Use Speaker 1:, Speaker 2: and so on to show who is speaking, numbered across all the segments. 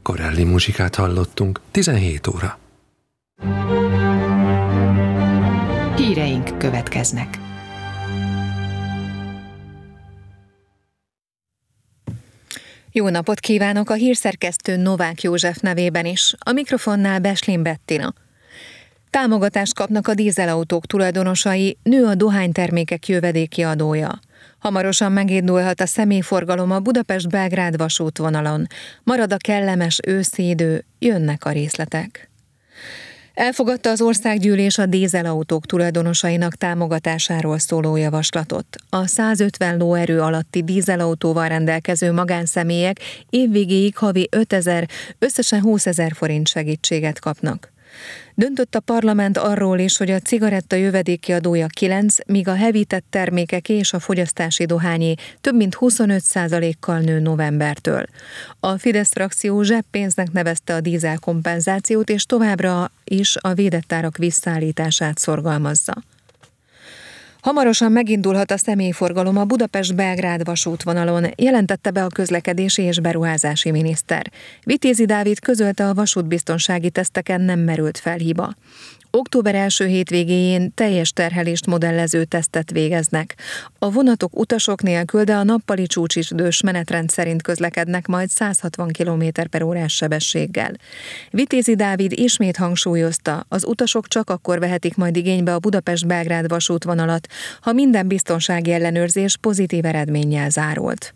Speaker 1: Corelli muzsikát hallottunk, 17 óra.
Speaker 2: Híreink következnek. Jó napot kívánok a hírszerkesztő Novák József nevében is, a mikrofonnál Beslin Bettina. Támogatást kapnak a dízelautók tulajdonosai, nő a dohánytermékek jövedéki adója. Hamarosan megindulhat a személyforgalom a Budapest-Belgrád vasútvonalon. Marad a kellemes őszi idő, jönnek a részletek. Elfogadta az országgyűlés a dízelautók tulajdonosainak támogatásáról szóló javaslatot. A 150 lóerő alatti dízelautóval rendelkező magánszemélyek évvégéig havi 5000, összesen 20 000 forint segítséget kapnak. Döntött a parlament arról is, hogy a cigaretta jövedéki adója 9, míg a hevített termékek és a fogyasztási dohányé több mint 25%-kal nő novembertől. A Fidesz frakció zseppénznek nevezte a dízel kompenzációt, és továbbra is a védett árak visszaállítását szorgalmazza. Hamarosan megindulhat a személyforgalom a Budapest-Belgrád vasútvonalon, jelentette be a közlekedési és beruházási miniszter. Vitézi Dávid közölte, a vasútbiztonsági teszteken nem merült fel hiba. Október első hétvégéjén teljes terhelést modellező tesztet végeznek. A vonatok utasok nélkül, de a nappali csúcsidős menetrend szerint közlekednek majd 160 km/h sebességgel. Vitézi Dávid ismét hangsúlyozta, az utasok csak akkor vehetik majd igénybe a Budapest-Belgrád vasútvonalat, ha minden biztonsági ellenőrzés pozitív eredménnyel zárult.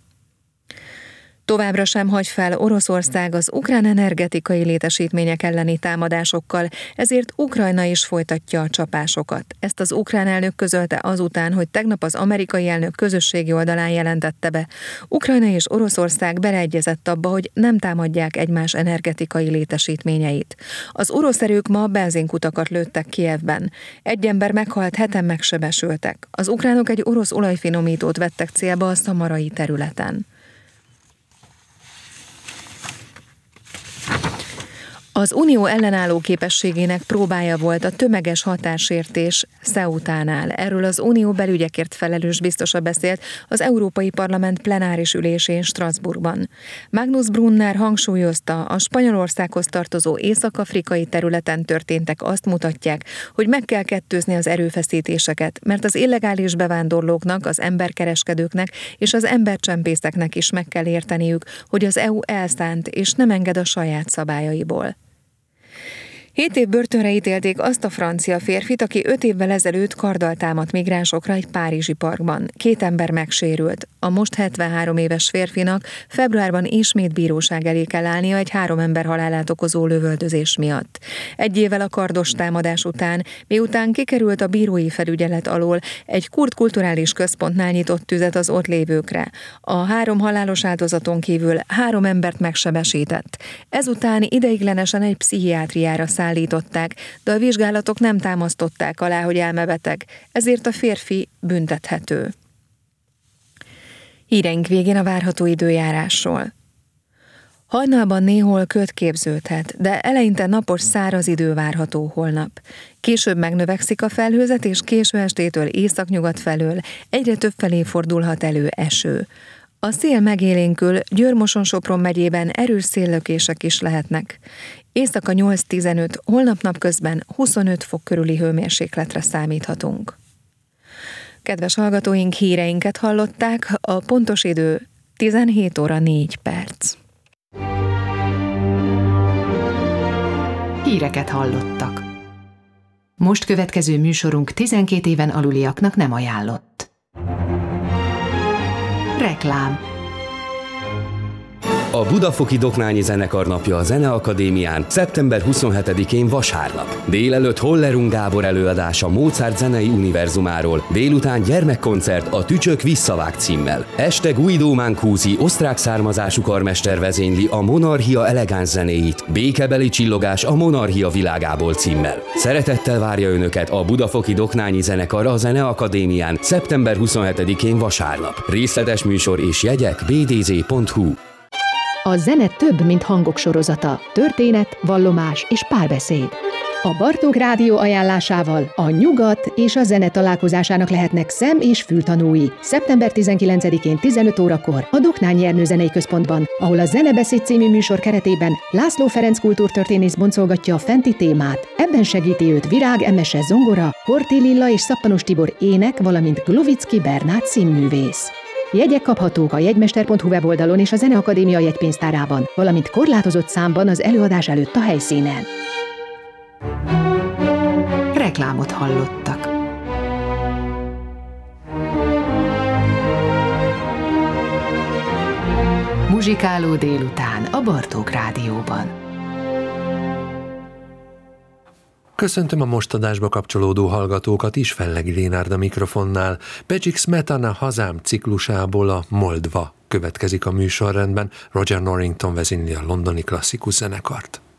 Speaker 2: Továbbra sem hagy fel Oroszország az ukrán energetikai létesítmények elleni támadásokkal, ezért Ukrajna is folytatja a csapásokat. Ezt az ukrán elnök közölte azután, hogy tegnap az amerikai elnök közösségi oldalán jelentette be. Ukrajna és Oroszország beleegyezett abba, hogy nem támadják egymás energetikai létesítményeit. Az orosz erők ma benzinkutakat lőttek Kijevben. Egy ember meghalt, 7-en megsebesültek. Az ukránok egy orosz olajfinomítót vettek célba a szamarai területen. Az Unió ellenálló képességének próbája volt a tömeges határsértés Ceutánál. Erről az Unió belügyekért felelős biztosa beszélt az Európai Parlament plenáris ülésén Strasbourgban. Magnus Brunner hangsúlyozta, a Spanyolországhoz tartozó észak-afrikai területen történtek azt mutatják, hogy meg kell kettőzni az erőfeszítéseket, mert az illegális bevándorlóknak, az emberkereskedőknek és az embercsempészeknek is meg kell érteniük, hogy az EU elszánt és nem enged a saját szabályaiból. 7 év börtönre ítélték azt a francia férfit, aki 5 évvel ezelőtt karddal támadt migránsokra egy párizsi parkban. 2 ember megsérült. A most 73 éves férfinak februárban ismét bíróság elé kell állnia egy 3 ember halálát okozó lövöldözés miatt. 1 évvel a kardos támadás után, miután kikerült a bírói felügyelet alól, egy kurd kulturális központnál nyitott tüzet az ott lévőkre. A 3 halálos áldozaton kívül 3 embert megsebesített. Ezután ideiglenesen egy pszichiátriára szállították, de a vizsgálatok nem támasztották alá, hogy elmebeteg, ezért a férfi büntethető. Híreink végén a várható időjárásról. Hajnalban néhol köd képződhet, de eleinte napos száraz idő várható holnap. Később megnövekszik a felhőzet, és késő estétől északnyugat felől egyre több felé fordulhat elő eső. A szél megélénkül, Győr-Moson-Sopron megyében erős széllökések is lehetnek. Éjszaka 8-15, holnap napközben 25 fok körüli hőmérsékletre számíthatunk. Kedves hallgatóink, híreinket hallották, a pontos idő 17 óra 4 perc.
Speaker 3: Híreket hallottak. Most következő műsorunk 12 éven aluliaknak nem ajánlott. Reklám.
Speaker 4: A Budafoki Doknányi Zenekar napja a Zeneakadémián szeptember 27-én vasárnap. Délelőtt Hollerung Gábor előadása Mozart zenei univerzumáról, délután gyermekkoncert a Tücsök visszavág címmel. Este Guido Mancusi osztrák származású karmester vezényli a Monarchia elegáns zenéit, Békebeli csillogás a Monarchia világából címmel. Szeretettel várja Önöket a Budafoki Doknányi Zenekar a Zeneakadémián szeptember 27-én vasárnap. Részletes műsor és jegyek bdz.hu.
Speaker 5: A zene több, mint hangok sorozata, történet, vallomás és párbeszéd.
Speaker 3: A Bartók Rádió ajánlásával a nyugat és a zene találkozásának lehetnek szem- és fültanúi. Szeptember 19-én 15 órakor a Doknányi Ernő Zenei Központban, ahol a Zenebeszéd című műsor keretében László Ferenc kultúrtörténész boncolgatja a fenti témát. Ebben segíti őt Virág Emese zongora, Horthy Lilla és Szappanos Tibor ének, valamint Glovicki Bernát színművész. Jegyek kaphatók a jegymester.hu weboldalon és a Zeneakadémia jegypénztárában, valamint korlátozott számban az előadás előtt a helyszínen.
Speaker 2: Reklámot hallottak.
Speaker 3: Muzsikáló délután a Bartók Rádióban.
Speaker 1: Köszöntöm a most adásba kapcsolódó hallgatókat is, Fellegi Lénárd a mikrofonnál. Pecsik Smetana Hazám ciklusából a Moldva következik a műsorrendben. Roger Norrington vezényli a londoni klasszikus zenekart.